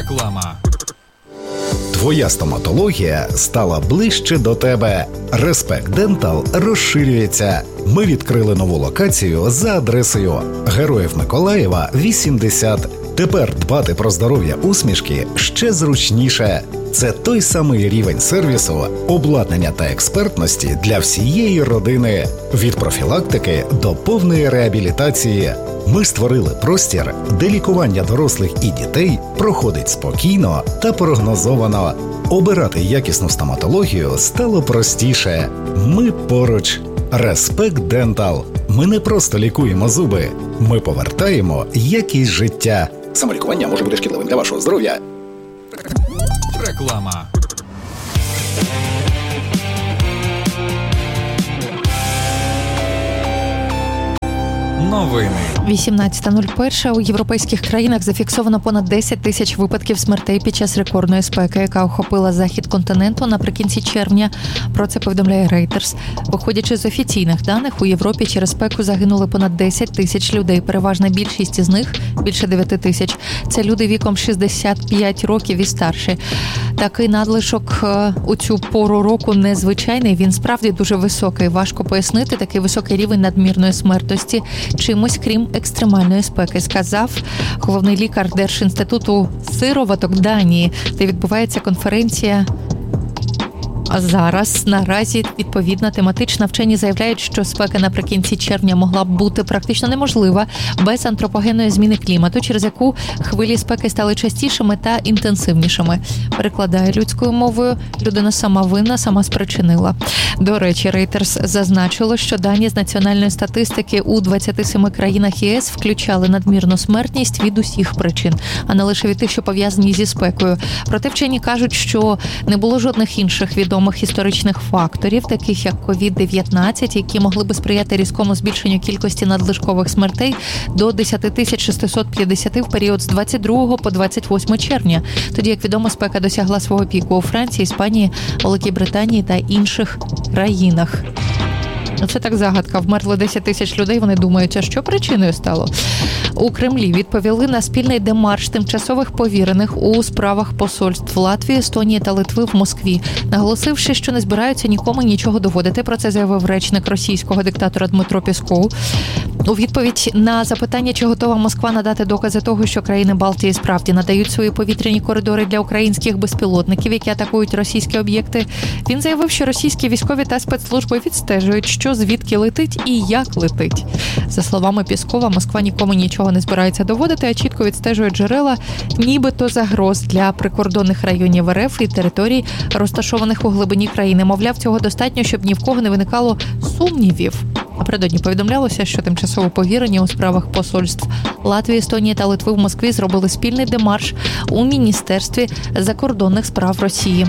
Реклама. Твоя стоматологія стала ближче до тебе. Респект Дентал розширюється. Ми відкрили нову локацію за адресою Героїв Миколаєва, 80. Тепер дбати про здоров'я усмішки ще зручніше. Це той самий рівень сервісу, обладнання та експертності для всієї родини. Від профілактики до повної реабілітації. Ми створили простір, де лікування дорослих і дітей проходить спокійно та прогнозовано. Обирати якісну стоматологію стало простіше. Ми поруч. Респект Дентал. Ми не просто лікуємо зуби. Ми повертаємо якість життя. Самолікування може бути шкідливим для вашого здоров'я. Реклама. Новини. 18.01. У європейських країнах зафіксовано понад 10 тисяч випадків смертей під час рекордної спеки, яка охопила захід континенту наприкінці червня. Про це повідомляє Reuters. Виходячи з офіційних даних, у Європі через спеку загинули понад 10 тисяч людей. Переважна більшість із них, більше 9 тисяч, це люди віком 65 років і старші. Такий надлишок у цю пору року незвичайний, він справді дуже високий. Важко пояснити такий високий рівень надмірної смертності чимось, крім екстремальної спеки, сказав головний лікар Держінституту сироваток Данії, де відбувається конференція. А наразі, відповідна тематична вчені заявляють, що спека наприкінці червня могла б бути практично неможлива без антропогенної зміни клімату, через яку хвилі спеки стали частішими та інтенсивнішими. Перекладає людською мовою, людина сама винна, сама спричинила. До речі, Reuters зазначило, що дані з національної статистики у 27 країнах ЄС включали надмірну смертність від усіх причин, а не лише від тих, що пов'язані зі спекою. Проте вчені кажуть, що не було жодних інших відомих історичних факторів, таких як COVID-19, які могли би сприяти різкому збільшенню кількості надлишкових смертей до 10 650 в період з 22 по 28 червня. Тоді, як відомо, спека досягла свого піку у Франції, Іспанії, Великій Британії та інших країнах. Це так загадка. Вмерли 10 тисяч людей, вони думають, а що причиною стало? У Кремлі відповіли на спільний демарш тимчасових повірених у справах посольств Латвії, Естонії та Литви в Москві, наголосивши, що не збираються нікому нічого доводити. Про це заявив речник російського диктатора Дмитро Пєсков. У відповідь на запитання, чи готова Москва надати докази того, що країни Балтії справді надають свої повітряні коридори для українських безпілотників, які атакують російські об'єкти, він заявив, що російські військові та спецслужби відстежують, що звідки летить і як летить. За словами Пєскова, Москва нікому нічого не збирається доводити, а чітко відстежує джерела нібито загроз для прикордонних районів РФ і територій, розташованих у глибині країни. Мовляв, цього достатньо, щоб ні в кого не виникало сумнівів. Напередодні повідомлялося, що тимчасово повірені у справах посольств Латвії, Естонії та Литви в Москві зробили спільний демарш у Міністерстві закордонних справ Росії.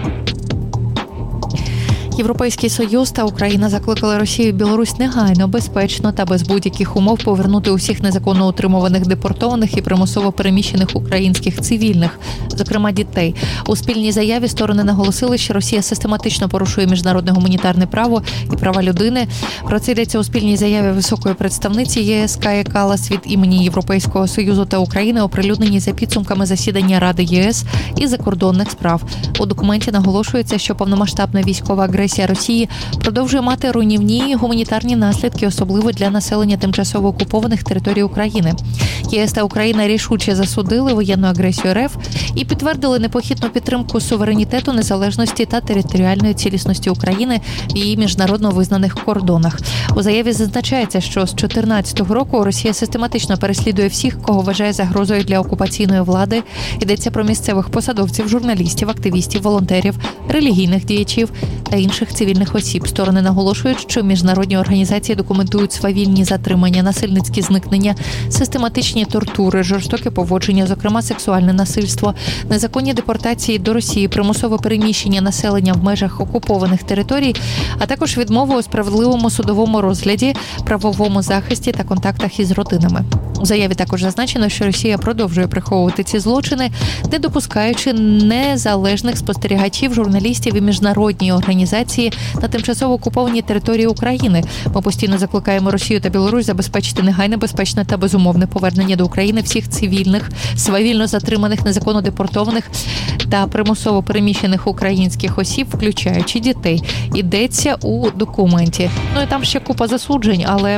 Європейський Союз та Україна закликали Росію і Білорусь негайно, безпечно та без будь-яких умов повернути усіх незаконно утримуваних, депортованих і примусово переміщених українських цивільних, зокрема дітей. У спільній заяві сторони наголосили, що Росія систематично порушує міжнародне гуманітарне право і права людини. Про це йдеться у спільній заяві високої представниці ЄС Каї Каллас від імені Європейського Союзу та України, оприлюдненій за підсумками засідання Ради ЄС і закордонних справ. У документі наголошується, що повномасштабна військова агресія Росії продовжує мати руйнівні гуманітарні наслідки, особливо для населення тимчасово окупованих територій України. ЄС та Україна рішуче засудили воєнну агресію РФ і підтвердили непохитну підтримку суверенітету, незалежності та територіальної цілісності України в її міжнародно визнаних кордонах. У заяві зазначається, що з 2014 року Росія систематично переслідує всіх, кого вважає загрозою для окупаційної влади. Йдеться про місцевих посадовців, журналістів, активістів, волонтерів, релігійних діячів та інших цивільних осіб. Сторони наголошують, що міжнародні організації документують свавільні затримання, насильницькі зникнення, систематичні тортури, жорстоке поводження, зокрема сексуальне насильство, незаконні депортації до Росії, примусове переміщення населення в межах окупованих територій, а також відмову у справедливому судовому розгляді, правовому захисті та контактах із родинами. У заяві також зазначено, що Росія продовжує приховувати ці злочини, не допускаючи незалежних спостерігачів, журналістів і міжнародні організації на тимчасово окупованій території України. Ми постійно закликаємо Росію та Білорусь забезпечити негайне, безпечне та безумовне повернення до України всіх цивільних, свавільно затриманих, незаконно депортованих та примусово переміщених українських осіб, включаючи дітей. Йдеться у документі. Ну і там ще купа засуджень, але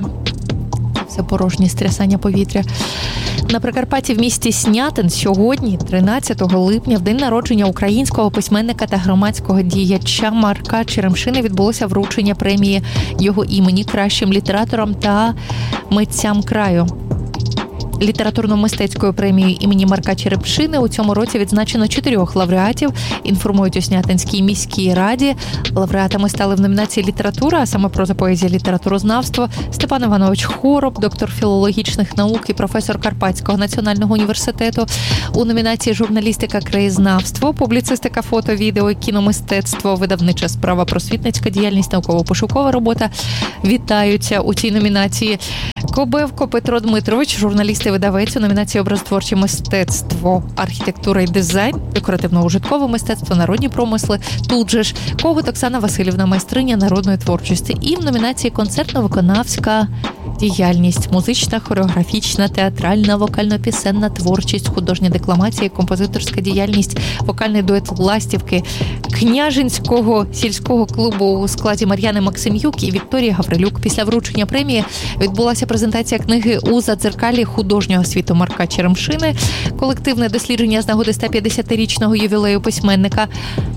це порожні стрясання повітря. На Прикарпатті в місті Снятин сьогодні, 13 липня, в день народження українського письменника та громадського діяча Марка Черемшини, відбулося вручення премії його імені кращим літераторам та митцям краю. Літературно-мистецькою премією імені Марка Черемшини у цьому році відзначено 4 лауреатів, інформують у Снятинській міській раді. Лауреатами стали в номінації «Література», а саме проза, поезія, літературознавство, Степан Іванович Хороб, доктор філологічних наук і професор Карпатського національного університету. У номінації «Журналістика, краєзнавство», публіцистика, фото, відео і кіномистецтво, видавнича справа, просвітницька діяльність, науково-пошукова робота вітаються у цій номінації. Кобевко Петро Дмитрович, журналіст і видавець у номінації «Образотворче мистецтво, архітектура і дизайн», декоративно-ужиткове мистецтво, народні промисли. Тут же ж Когут Оксана Васильівна, майстриня народної творчості. І в номінації «Концертно-виконавська діяльність, музична, хореографічна, театральна, вокально-пісенна творчість, художня декламація, композиторська діяльність, вокальний дует Ластівки, Княжинського сільського клубу у складі Мар'яни Максим'юк і Вікторії Гаврилюк. Після вручення премії відбулася презентація книги «У задзеркалі художнього світу» Марка Черемшини, колективне дослідження з нагоди 150-річного ювілею письменника,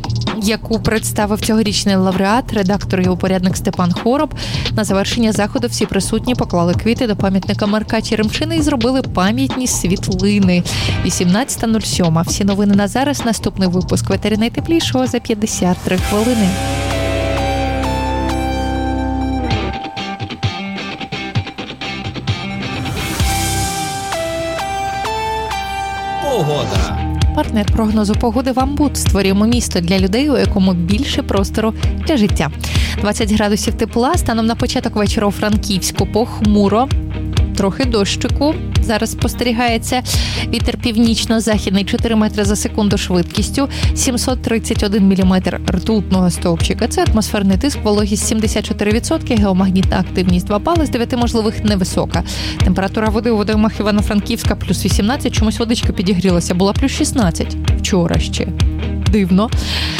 яку представив цьогорічний лауреат, редактор і упорядник Степан Хороб. На завершення заходу всі присутні поклали квіти до пам'ятника Марка Черемшини і зробили пам'ятні світлини. 18:07. Всі новини на зараз. Наступний випуск «Ветері найтеплішого» за 53 хвилини. Погода. Партнер прогнозу погоди «Вамбут». Створюємо місто для людей, у якому більше простору для життя. 20 градусів тепла. Станом на початок вечора у Франківську похмуро. Трохи дощику. Зараз спостерігається вітер північно-західний 4 метри за секунду швидкістю, 731 міліметр ртутного стовпчика. Це атмосферний тиск, вологість 74%, геомагнітна активність 2 бали, з 9 можливих невисока. Температура води у водоймах Івано-Франківська плюс 18, чомусь водичка підігрілася, була плюс 16 вчора ще. Дивно.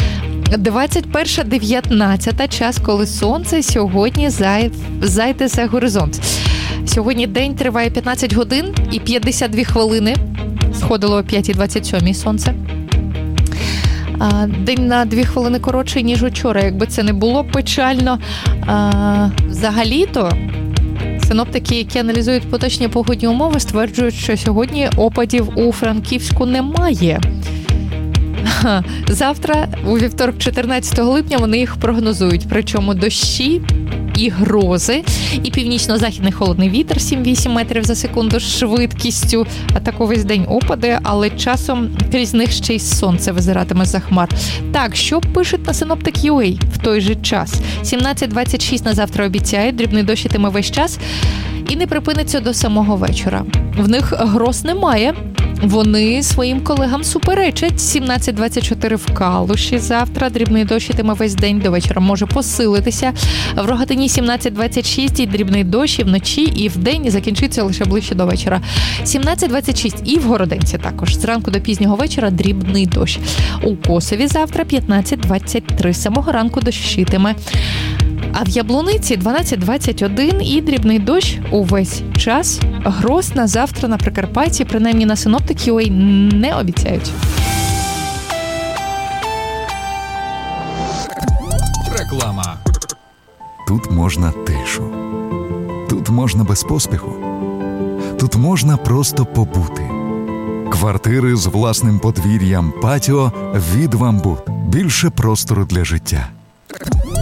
21:19, час, коли сонце сьогодні зайде за горизонт. Сьогодні день триває 15 годин і 52 хвилини. Сходило о 5:27 сонце. День на 2 хвилини коротший, ніж учора, якби це не було печально. Взагалі-то синоптики, які аналізують поточні погодні умови, стверджують, що сьогодні опадів у Франківську немає. Завтра, у вівторок, 14 липня, вони їх прогнозують. Причому дощі і грози, і північно-західний холодний вітер 7-8 метрів за секунду з швидкістю. А так увесь день опади, але часом крізь них ще й сонце визиратиме за хмар. Так, що пишуть на Synoptic.ua в той же час? 17:26 на завтра обіцяють, дрібний дощ ітиме весь час і не припиниться до самого вечора. В них гроз немає. Вони своїм колегам суперечать. 17:24 в Калуші завтра. Дрібний дощ ітиме весь день, до вечора може посилитися. В Рогатині 17:26 і дрібний дощ і вночі, і вдень, і закінчиться лише ближче до вечора. 17:26 і в Городенці також. Зранку до пізнього вечора дрібний дощ. У Косові завтра 15:23. З самого ранку дощитиме. А в Яблуниці 12:21 і дрібний дощ увесь час. Гроз на завтра на Прикарпатті, принаймні на Synoptic.ua, не обіцяють. Реклама. Тут можна тишу. Тут можна без поспіху. Тут можна просто побути. Квартири з власним подвір'ям, патіо від «Вамбут». Більше простору для життя.